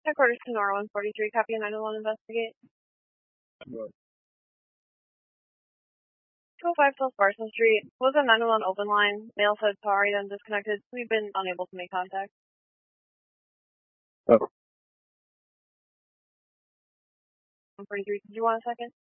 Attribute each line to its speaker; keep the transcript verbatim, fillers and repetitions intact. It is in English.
Speaker 1: Headquarters to Nora one forty-three, copy nine one one, investigate. two oh five South Barson Street, was a nine one one open line. Mail said sorry, then disconnected. We've been unable to make contact.
Speaker 2: Oh.
Speaker 1: one forty-three, did you want a second?